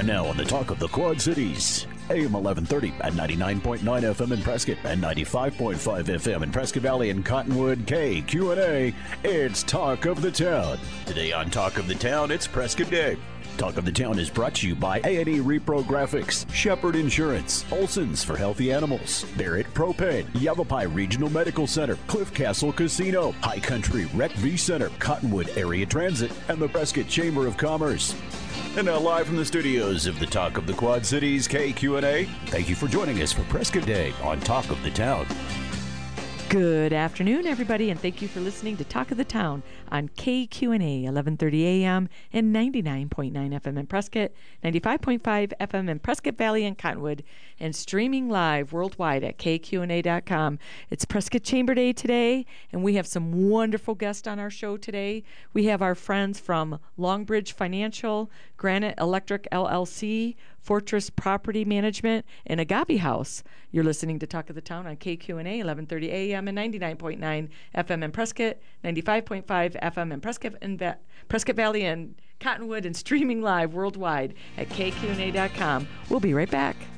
And now on the Talk of the Quad Cities, AM 1130 and 99.9 FM in Prescott and 95.5 FM in Prescott Valley and Cottonwood, KQNA. It's Talk of the Town. Today on Talk of the Town, it's Prescott Day. Talk of the Town is brought to you by A&E Repro Graphics, Shepherd Insurance, Olson's for Healthy Animals, Barrett Propane, Yavapai Regional Medical Center, Cliff Castle Casino, High Country Rec V Center, Cottonwood Area Transit, and the Prescott Chamber of Commerce. And now live from the studios of the Talk of the Quad Cities, KQNA, thank you for joining us for Prescott Day on Talk of the Town. Good afternoon, everybody, and thank you for listening to Talk of the Town on KQNA 1130 AM and 99.9 FM in Prescott, 95.5 FM in Prescott Valley and Cottonwood, and streaming live worldwide at kqna.com. It's Prescott Chamber Day today, and we have some wonderful guests on our show today. We have our friends from Longbridge Financial, Granite Electric LLC, Fortress Property Management, and Agape House. You're listening to Talk of the Town on KQNA 1130 AM and 99.9 FM in Prescott, 95.5 FM in Prescott Valley and Cottonwood, and streaming live worldwide at kqna.com. We'll be right back.